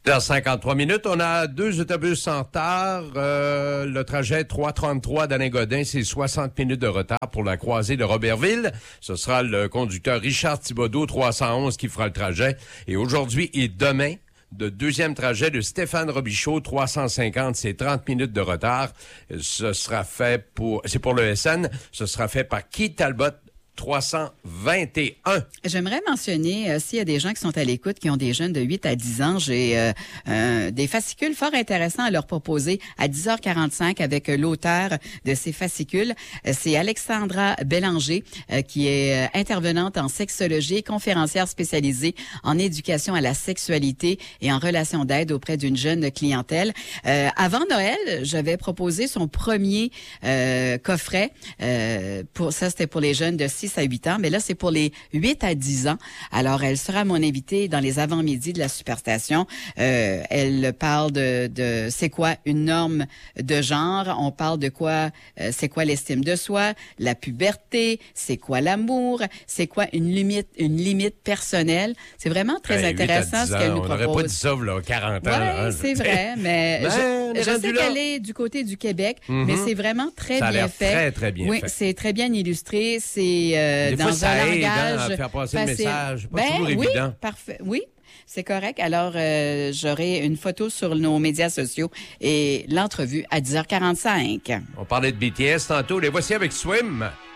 53 minutes, on a 2 autobus en retard. Le trajet 333 d'Alain Godin, c'est 60 minutes de retard pour la croisée de Robertville. Ce sera le conducteur Richard Thibodeau, 311, qui fera le trajet. Et aujourd'hui et demain, de deuxième trajet de Stéphane Robichaud, 350, c'est 30 minutes de retard. Ce sera fait c'est pour le SN, ce sera fait par Keith Talbot, 321. J'aimerais mentionner, s'il y a des gens qui sont à l'écoute, qui ont des jeunes de 8 à 10 ans, j'ai des fascicules fort intéressants à leur proposer à 10h45 avec l'auteur de ces fascicules. C'est Alexandra Bélanger, qui est intervenante en sexologie et conférencière spécialisée en éducation à la sexualité et en relation d'aide auprès d'une jeune clientèle. Avant Noël, j'avais proposé son premier coffret. C'était pour les jeunes de 6 à 8 ans, mais là, c'est pour les 8 à 10 ans. Alors, elle sera mon invitée dans les avant-midi de la Superstation. Elle parle de c'est quoi une norme de genre. On parle de quoi, c'est quoi l'estime de soi, la puberté, c'est quoi l'amour, c'est quoi une limite personnelle. C'est vraiment très intéressant ce qu'elle nous propose. On n'aurait pas dit ça, là, 40 ans. Oui, là, c'est vrai, mais je sais qu'elle est du côté du Québec, mais c'est vraiment très bien fait. Très, très bien fait. Oui, c'est très bien illustré. C'est dans fois, ça un aide, langage à faire passer le message. Pas toujours oui, évident. Parfait. Oui, c'est correct. Alors, j'aurai une photo sur nos médias sociaux et l'entrevue à 10h45. On parlait de BTS tantôt. Les voici avec Swim.